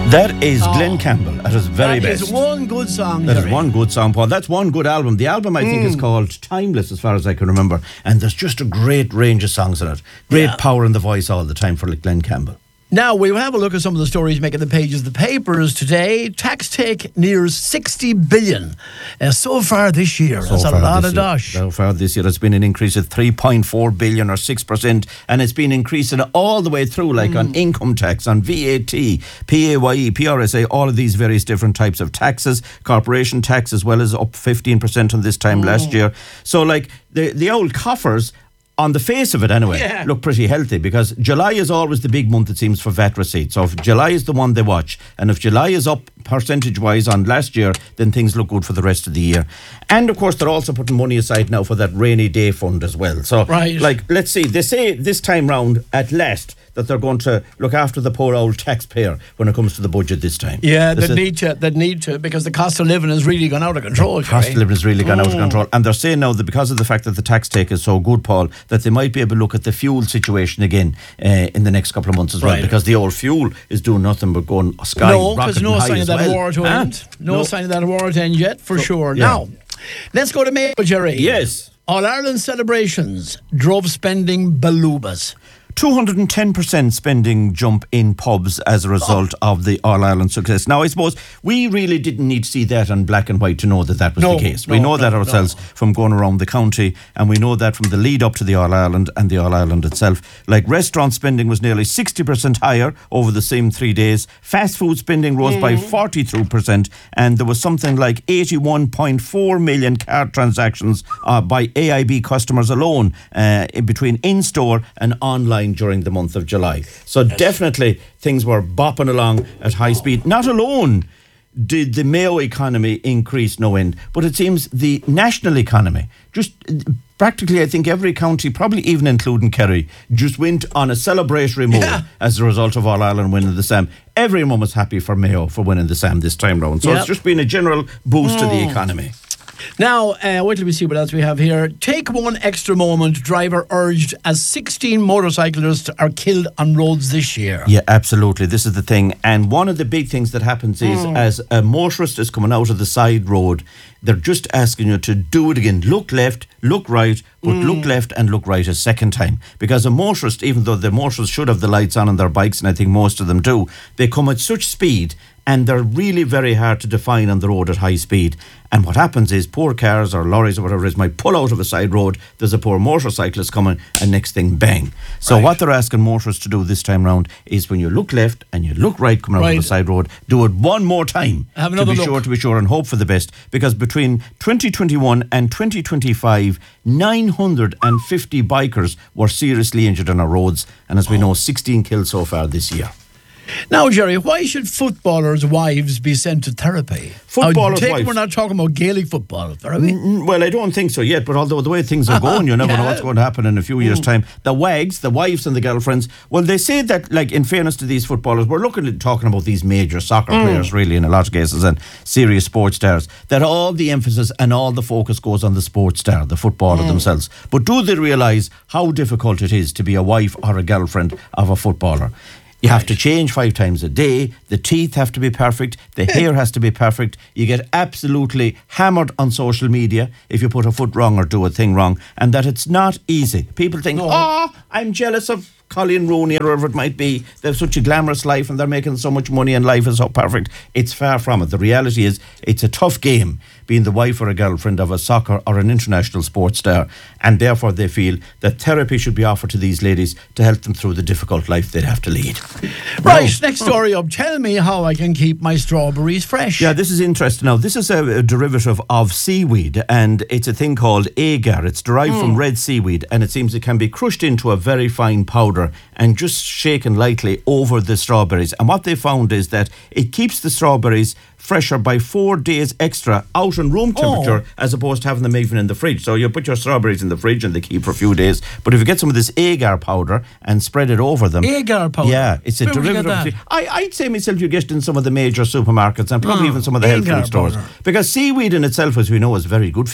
That is Glenn Campbell at his very best. That is one good song, That is Jerry. one good song, Paul. That's one good album. The album, I think, is called Timeless, as far as I can remember. And there's just a great range of songs in it. Great power in the voice all the time for Glenn Campbell. Now, we'll have a look at some of the stories making the pages of the papers today. Tax take nears 60 billion so far this year. That's a lot of dosh. So far this year, it's been an increase of 3.4 billion or 6%. And it's been increasing all the way through, like on income tax, on VAT, PAYE, PRSA, all of these various different types of taxes. Corporation tax as well as up 15% on this time last year. So, like, the old coffers, on the face of it anyway, look pretty healthy, because July is always the big month, it seems, for VAT receipts. So if July is the one they watch, and if July is up percentage-wise on last year, then things look good for the rest of the year. And, of course, they're also putting money aside now for that rainy day fund as well. So, like, let's see, they say this time round, at last, that they're going to look after the poor old taxpayer when it comes to the budget this time. Yeah, they need to, because the cost of living has really gone out of control. The cost of living has really gone out of control. And they're saying now that because of the fact that the tax take is so good, Paul, that they might be able to look at the fuel situation again in the next couple of months as well, because the old fuel is doing nothing but going sky rocketing high. No, because no sign of that war to end. No sign of that war to end yet, for sure. Yeah. Now, let's go to Maple, Jerry. Yes. All-Ireland celebrations drove spending balubas. 210% spending jump in pubs as a result of the All-Ireland success. Now, I suppose we really didn't need to see that on black and white to know that was the case. We know that ourselves from going around the county, and we know that from the lead up to the All-Ireland and the All-Ireland itself. Like, restaurant spending was nearly 60% higher over the same 3 days. Fast food spending rose by 42%, and there was something like 81.4 million card transactions by AIB customers alone between in-store and online during the month of July. So definitely things were bopping along at high speed. Not alone did the Mayo economy increase no end, but it seems the national economy, just practically I think every county, probably even including Kerry, just went on a celebratory mode as a result of All-Ireland winning the SAM. Everyone was happy for Mayo for winning the SAM this time round. So it's just been a general boost to the economy. Now, wait till we see what else we have here. Take one extra moment, driver urged, as 16 motorcyclists are killed on roads this year. Yeah, absolutely. This is the thing. And one of the big things that happens is as a motorist is coming out of the side road, they're just asking you to do it again. Look left, look right, but look left and look right a second time. Because a motorist, even though the motorists should have the lights on their bikes, and I think most of them do, they come at such speed and they're really very hard to define on the road at high speed. And what happens is poor cars or lorries or whatever it is might pull out of a side road, there's a poor motorcyclist coming, and next thing, bang. So what they're asking motorists to do this time round is when you look left and you look right coming out of the side road, do it one more time to be sure and hope for the best. Because between 2021 and 2025, 950 bikers were seriously injured on our roads, and as we know, 16 killed so far this year. Now, Jerry, why should footballers' wives be sent to therapy? Footballers' wives? We're not talking about Gaelic football, are we? Well, I don't think so yet, but although the way things are going, you never know what's going to happen in a few years' time. The wags, the wives and the girlfriends, well, they say that, like, in fairness to these footballers, we're talking about these major soccer players, really, in a lot of cases, and serious sports stars, that all the emphasis and all the focus goes on the sports star, the footballer themselves. But do they realise how difficult it is to be a wife or a girlfriend of a footballer? You have to change 5 times a day. The teeth have to be perfect. The hair has to be perfect. You get absolutely hammered on social media if you put a foot wrong or do a thing wrong. And that it's not easy. People think, I'm jealous of Colleen Rooney or whoever it might be. They have such a glamorous life and they're making so much money and life is so perfect. It's far from it. The reality is it's a tough game being the wife or a girlfriend of a soccer or an international sports star, and therefore they feel that therapy should be offered to these ladies to help them through the difficult life they'd have to lead. Right, next story up. Tell me how I can keep my strawberries fresh. Yeah, this is interesting. Now, this is a derivative of seaweed, and it's a thing called agar. It's derived from red seaweed, and it seems it can be crushed into a very fine powder and just shaken lightly over the strawberries. And what they found is that it keeps the strawberries fresher by 4 days extra out in room temperature as opposed to having them even in the fridge. So you put your strawberries in the fridge and they keep for a few days. But if you get some of this agar powder and spread it over them. Agar powder? Yeah, it's a derivative. I'd say myself you get it in some of the major supermarkets and probably even some of the health food stores. Because seaweed in itself, as we know, is very good for you.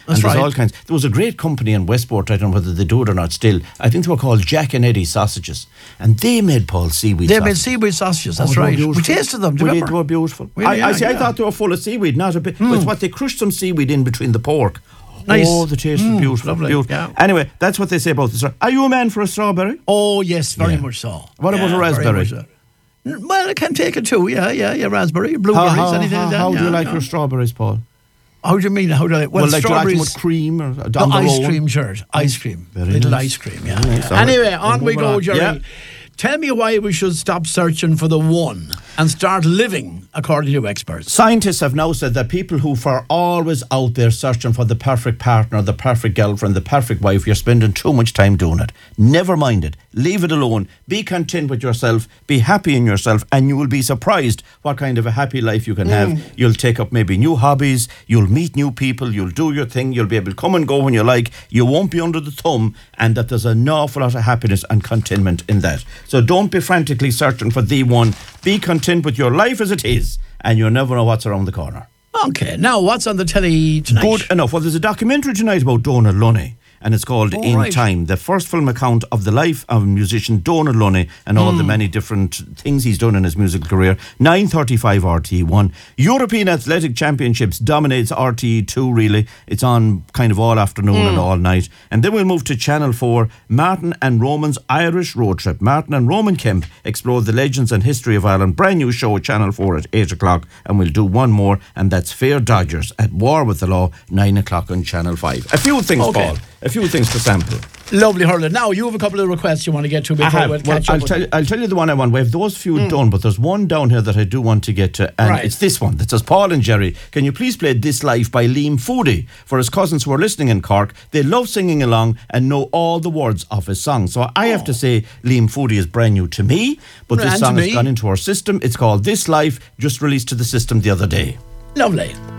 That's and there's right. all kinds. There was a great company in Westport, I don't know whether they do it or not still. I think they were called Jack and Eddie Sausages. And they made, Paul, seaweed They sausages. made seaweed sausages, that's they were right. We beautiful. tasted them, do you remember? They were beautiful. Really, I yeah. thought they were full of seaweed, not a bit. But it's what they crushed some seaweed in between the pork. Nice. Oh, the taste was beautiful. Lovely, beautiful. yeah. Anyway, that's what they say about the strawberry. Are you a man for a strawberry? Oh, yes, very much so. What about a very raspberry? much so. Well, I can take it too, yeah, raspberry, blueberries, anything like that. How do you yeah, like yeah. your strawberries, Paul? How do you mean? How do I? Well, like, do you like them strawberries. with cream or The down the ice road? cream, sure. Ice cream. Very Little nice. ice cream, yeah. Very nice. yeah. Anyway, on we Moving go, on. Jerry. Yeah. Tell me why we should stop searching for the one and start living according to experts. Scientists have now said that people who are always out there searching for the perfect partner, the perfect girlfriend, the perfect wife, you're spending too much time doing it. Never mind it. Leave it alone. Be content with yourself. Be happy in yourself, and you will be surprised what kind of a happy life you can have. You'll take up maybe new hobbies. You'll meet new people. You'll do your thing. You'll be able to come and go when you like. You won't be under the thumb, and that there's an awful lot of happiness and contentment in that. So don't be frantically searching for the one. Be content with your life as it is, and you'll never know what's around the corner. Okay, now what's on the telly tonight? Good enough. Well, there's a documentary tonight about Donald Lunny, and it's called In right. Time, the first film account of the life of musician Donald Lunny and all the many different things he's done in his musical career. 9:35 RTE1. European Athletic Championships dominates RTE2, really. It's on kind of all afternoon and all night. And then we'll move to Channel 4, Martin and Roman's Irish Road Trip. Martin and Roman Kemp explore the legends and history of Ireland. Brand new show at Channel 4 at 8 o'clock. And we'll do one more, and that's Fair Dodgers at War with the Law, 9 o'clock on Channel 5. A few things, Okay. Paul. A few things to sample. Lovely, Hurley. Now, you have a couple of requests you want to get to before we catch up. I'll tell you the one I want. We have those few done, but there's one down here that I do want to get to, and Right. it's this one that says, Paul and Jerry, can you please play This Life by Liam Foodie? For his cousins who are listening in Cork, they love singing along and know all the words of his song. So I have to say, Liam Foodie is brand new to me, but this And song to has me. gone into our system. It's called This Life, just released to the system the other day. Lovely.